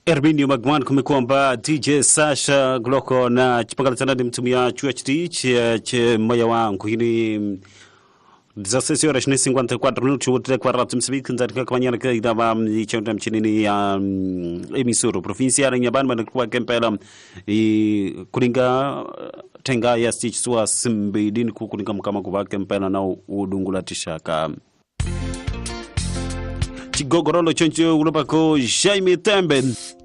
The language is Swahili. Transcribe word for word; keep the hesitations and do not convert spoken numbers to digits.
Erminio Magwan kumekwamba D J Sasha Gloko na chipangala tanadi mtumia chuachiti che maya wangu hini dezasseis horas e cinquenta e quatro minutos o kwa Rádio Moçambique nzarika kwa nyana kaida ba ichonda mchinini ya emisoro provincial nyabana na kwa kempela i kulinga tenga ya stitch swa simbidini kukulinga mkama kwa kempela na udungula tishaka Chigogorolo choncho ulopako Jaime Temben